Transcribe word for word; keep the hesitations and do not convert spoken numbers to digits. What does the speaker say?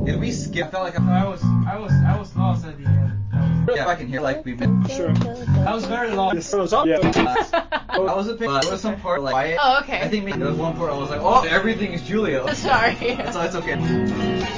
Did we skip? I felt like I was, I was, I was lost at the end. yeah, I can hear like we've been. Sure. I was very lost. Yes, was up. Yeah. I was a bit. There was some part like quiet. Oh, okay. I think maybe there was one part I was like, oh, everything is Julia. Sorry. So it's okay.